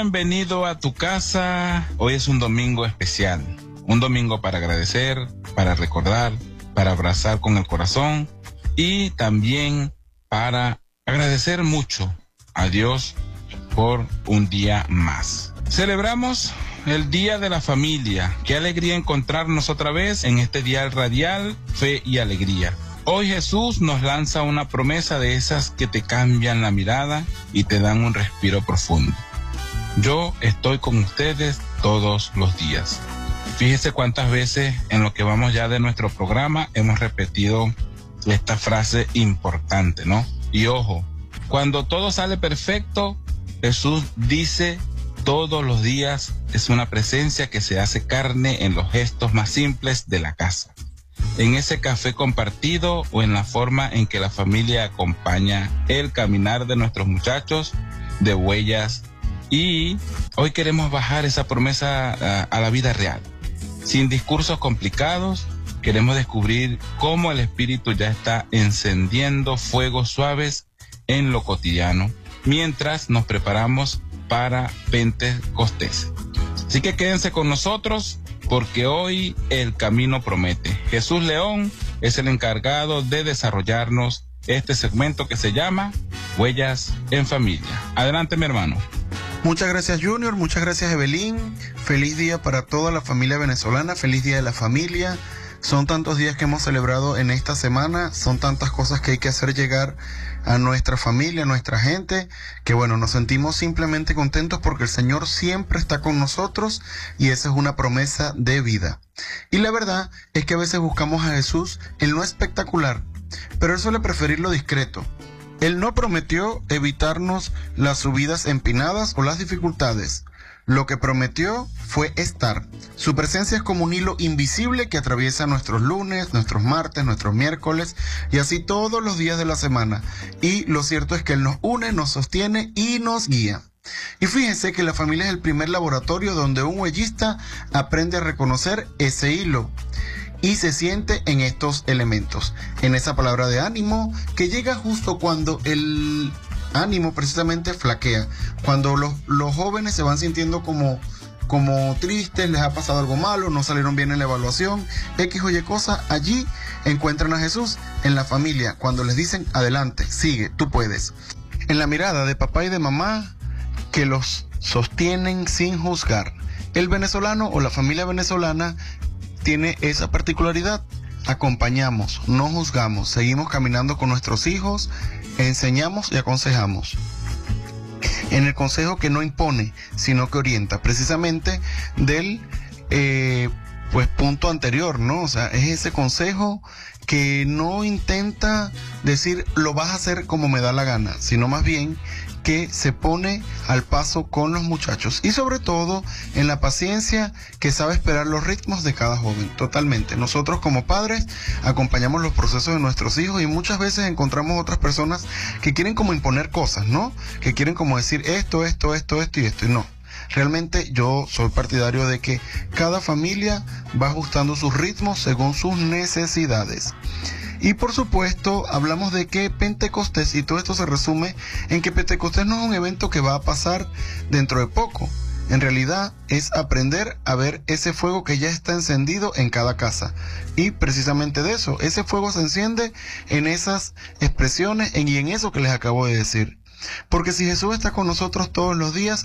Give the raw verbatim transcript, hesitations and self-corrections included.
Bienvenido a tu casa. Hoy es un domingo especial, un domingo para agradecer, para recordar, para abrazar con el corazón y también para agradecer mucho a Dios por un día más. Celebramos el Día de la Familia. Qué alegría encontrarnos otra vez en este dial radial Fe y Alegría. Hoy Jesús nos lanza una promesa de esas que te cambian la mirada y te dan un respiro profundo. Yo estoy con ustedes todos los días. Fíjese cuántas veces en lo que vamos ya de nuestro programa hemos repetido esta frase importante, ¿no? Y ojo, cuando todo sale perfecto, Jesús dice todos los días es una presencia que se hace carne en los gestos más simples de la casa, en ese café compartido o en la forma en que la familia acompaña el caminar de nuestros muchachos de huellas. Y hoy queremos bajar esa promesa a, a la vida real. Sin discursos complicados, queremos descubrir cómo el Espíritu ya está encendiendo fuegos suaves en lo cotidiano, mientras nos preparamos para Pentecostés. Así que quédense con nosotros, porque hoy el camino promete. Jesús León es el encargado de desarrollarnos este segmento que se llama Huellas en Familia. Adelante, mi hermano. Muchas gracias, Junior, muchas gracias, Evelyn. Feliz día para toda la familia venezolana, feliz día de la familia. Son tantos días que hemos celebrado en esta semana, son tantas cosas que hay que hacer llegar a nuestra familia, a nuestra gente, que bueno, nos sentimos simplemente contentos porque el Señor siempre está con nosotros y esa es una promesa de vida. Y la verdad es que a veces buscamos a Jesús en lo espectacular, pero Él suele preferir lo discreto. Él no prometió evitarnos las subidas empinadas o las dificultades. Lo que prometió fue estar. Su presencia es como un hilo invisible que atraviesa nuestros lunes, nuestros martes, nuestros miércoles y así todos los días de la semana. Y lo cierto es que Él nos une, nos sostiene y nos guía. Y fíjense que la familia es el primer laboratorio donde un huellista aprende a reconocer ese hilo. Y se siente en estos elementos, en esa palabra de ánimo que llega justo cuando el ánimo precisamente flaquea, cuando los, los jóvenes se van sintiendo como, como tristes, les ha pasado algo malo, no salieron bien en la evaluación, X o Y cosa, allí encuentran a Jesús en la familia, cuando les dicen adelante, sigue, tú puedes. En la mirada de papá y de mamá que los sostienen sin juzgar. El venezolano o la familia venezolana tiene esa particularidad. Acompañamos, no juzgamos, seguimos caminando con nuestros hijos, enseñamos y aconsejamos. En el consejo que no impone, sino que orienta, precisamente del eh, pues punto anterior, ¿no? O sea, es ese consejo que no intenta decir lo vas a hacer como me da la gana, sino más bien que se pone al paso con los muchachos y sobre todo en la paciencia que sabe esperar los ritmos de cada joven. Totalmente. Nosotros como padres acompañamos los procesos de nuestros hijos y muchas veces encontramos otras personas que quieren como imponer cosas, ¿no? Que quieren como decir esto, esto, esto, esto y esto y no. Realmente yo soy partidario de que cada familia va ajustando sus ritmos según sus necesidades. Y por supuesto, hablamos de que Pentecostés, y todo esto se resume en que Pentecostés no es un evento que va a pasar dentro de poco. En realidad es aprender a ver ese fuego que ya está encendido en cada casa. Y precisamente de eso, ese fuego se enciende en esas expresiones y en eso que les acabo de decir. Porque si Jesús está con nosotros todos los días,